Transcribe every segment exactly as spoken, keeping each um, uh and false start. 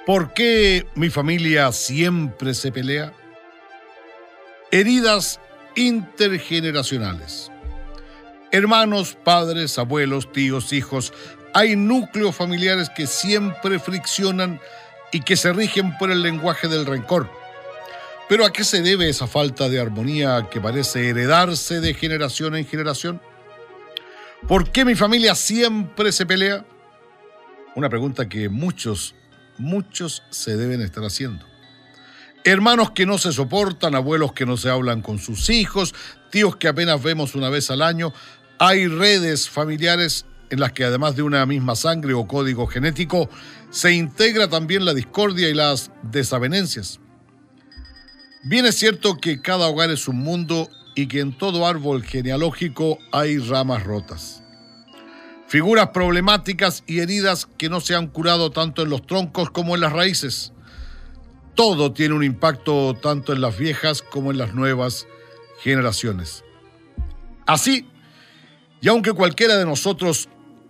¿Por qué mi familia siempre se pelea? Heridas intergeneracionales. Hermanos, padres, abuelos, tíos, hijos. Hay núcleos familiares que siempre friccionan y que se rigen por el lenguaje del rencor. ¿Pero a qué se debe esa falta de armonía que parece heredarse de generación en generación? ¿Por qué mi familia siempre se pelea? Una pregunta que muchos, muchos se deben estar haciendo. Hermanos que no se soportan, abuelos que no se hablan con sus hijos, tíos que apenas vemos una vez al año. Hay redes familiares en las que además de una misma sangre o código genético, se integra también la discordia y las desavenencias. Bien es cierto que cada hogar es un mundo y que en todo árbol genealógico hay ramas rotas. Figuras problemáticas y heridas que no se han curado tanto en los troncos como en las raíces. Todo tiene un impacto tanto en las viejas como en las nuevas generaciones. Así, y aunque cualquiera de nosotros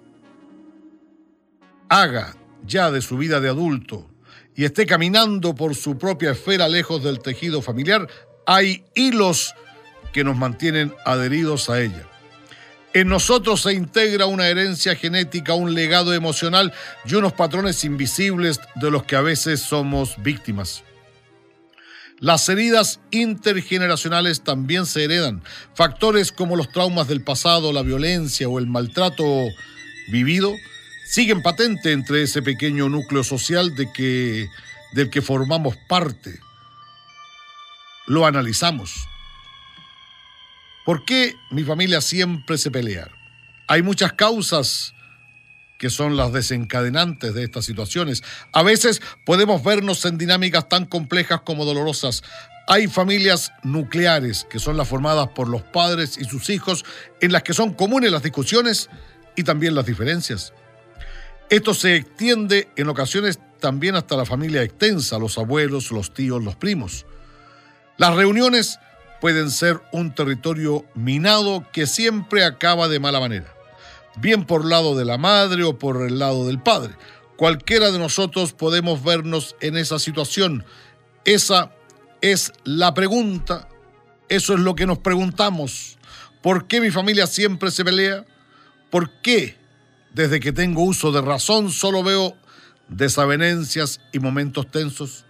haga ya de su vida de adulto y esté caminando por su propia esfera lejos del tejido familiar, hay hilos que nos mantienen adheridos a ella. En nosotros se integra una herencia genética, un legado emocional y unos patrones invisibles de los que a veces somos víctimas. Las heridas intergeneracionales también se heredan. Factores como los traumas del pasado, la violencia o el maltrato vivido siguen patente entre ese pequeño núcleo social de que, del que formamos parte. Lo analizamos. ¿Por qué mi familia siempre se pelea? Hay muchas causas que son las desencadenantes de estas situaciones. A veces podemos vernos en dinámicas tan complejas como dolorosas. Hay familias nucleares, que son las formadas por los padres y sus hijos, en las que son comunes las discusiones y también las diferencias. Esto se extiende en ocasiones también hasta la familia extensa, los abuelos, los tíos, los primos. Las reuniones pueden ser un territorio minado que siempre acaba de mala manera, bien por el lado de la madre o por el lado del padre. Cualquiera de nosotros podemos vernos en esa situación. Esa es la pregunta, eso es lo que nos preguntamos. ¿Por qué mi familia siempre se pelea? ¿Por qué desde que tengo uso de razón solo veo desavenencias y momentos tensos?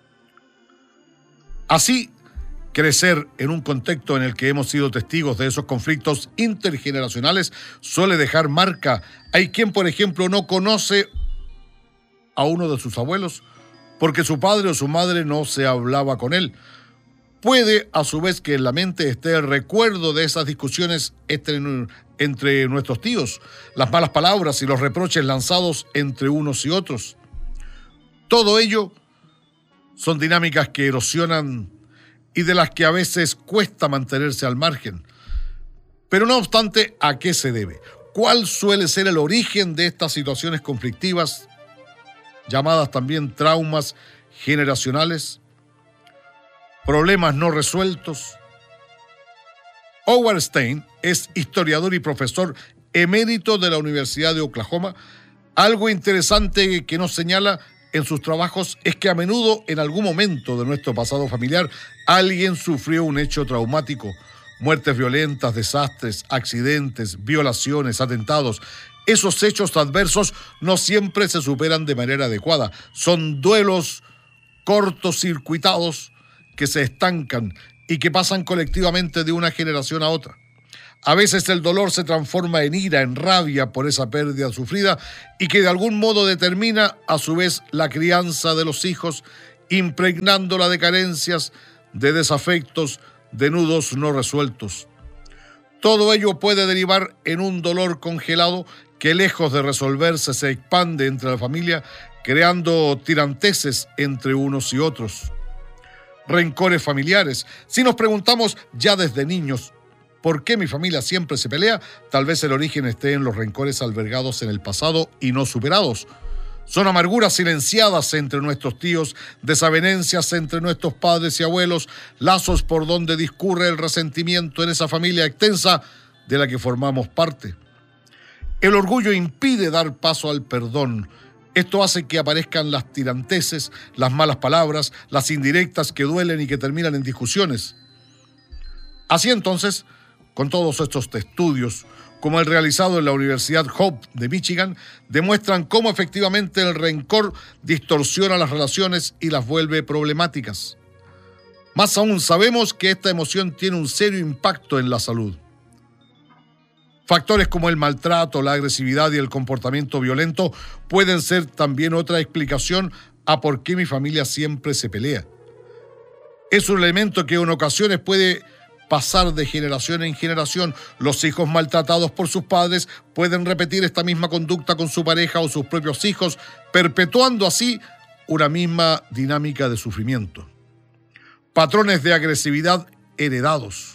Así, crecer en un contexto en el que hemos sido testigos de esos conflictos intergeneracionales suele dejar marca. Hay quien, por ejemplo, no conoce a uno de sus abuelos porque su padre o su madre no se hablaba con él. Puede, a su vez, que en la mente esté el recuerdo de esas discusiones entre, entre nuestros tíos, las malas palabras y los reproches lanzados entre unos y otros. Todo ello son dinámicas que erosionan y de las que a veces cuesta mantenerse al margen. Pero no obstante, ¿a qué se debe? ¿Cuál suele ser el origen de estas situaciones conflictivas, llamadas también traumas generacionales? ¿Problemas no resueltos? Howard Stein es historiador y profesor emérito de la Universidad de Oklahoma. Algo interesante que nos señala en sus trabajos es que a menudo en algún momento de nuestro pasado familiar alguien sufrió un hecho traumático, muertes violentas, desastres, accidentes, violaciones, atentados. Esos hechos adversos no siempre se superan de manera adecuada. Son duelos cortocircuitados que se estancan y que pasan colectivamente de una generación a otra. A veces el dolor se transforma en ira, en rabia por esa pérdida sufrida y que de algún modo determina a su vez la crianza de los hijos, impregnándola de carencias, de desafectos, de nudos no resueltos. Todo ello puede derivar en un dolor congelado que lejos de resolverse se expande entre la familia, creando tiranteses entre unos y otros. Rencores familiares. Si nos preguntamos ya desde niños, ¿por qué mi familia siempre se pelea? Tal vez el origen esté en los rencores albergados en el pasado y no superados. Son amarguras silenciadas entre nuestros tíos, desavenencias entre nuestros padres y abuelos, lazos por donde discurre el resentimiento en esa familia extensa de la que formamos parte. El orgullo impide dar paso al perdón. Esto hace que aparezcan las tiranteses, las malas palabras, las indirectas que duelen y que terminan en discusiones. Así entonces, con todos estos estudios, como el realizado en la Universidad Hope de Michigan, demuestran cómo efectivamente el rencor distorsiona las relaciones y las vuelve problemáticas. Más aún, sabemos que esta emoción tiene un serio impacto en la salud. Factores como el maltrato, la agresividad y el comportamiento violento pueden ser también otra explicación a por qué mi familia siempre se pelea. Es un elemento que en ocasiones puede pasar de generación en generación. Los hijos maltratados por sus padres pueden repetir esta misma conducta con su pareja o sus propios hijos, perpetuando así una misma dinámica de sufrimiento. Patrones de agresividad heredados.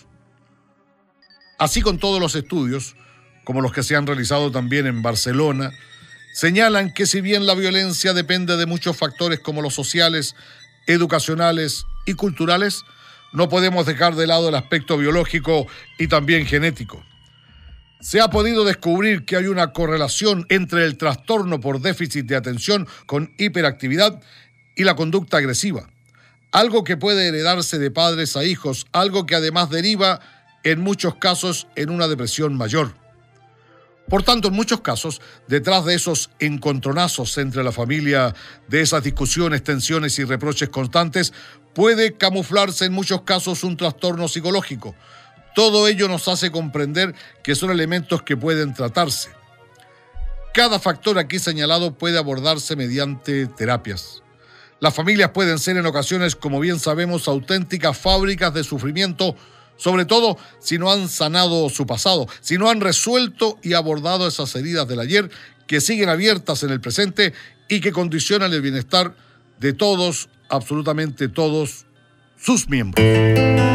Así, con todos los estudios, como los que se han realizado también en Barcelona, señalan que si bien la violencia depende de muchos factores como los sociales, educacionales y culturales, no podemos dejar de lado el aspecto biológico y también genético. Se ha podido descubrir que hay una correlación entre el trastorno por déficit de atención con hiperactividad y la conducta agresiva, algo que puede heredarse de padres a hijos, algo que además deriva en muchos casos en una depresión mayor. Por tanto, en muchos casos, detrás de esos encontronazos entre la familia, de esas discusiones, tensiones y reproches constantes, puede camuflarse en muchos casos un trastorno psicológico. Todo ello nos hace comprender que son elementos que pueden tratarse. Cada factor aquí señalado puede abordarse mediante terapias. Las familias pueden ser en ocasiones, como bien sabemos, auténticas fábricas de sufrimiento, sobre todo si no han sanado su pasado, si no han resuelto y abordado esas heridas del ayer que siguen abiertas en el presente y que condicionan el bienestar de todos, absolutamente todos, sus miembros.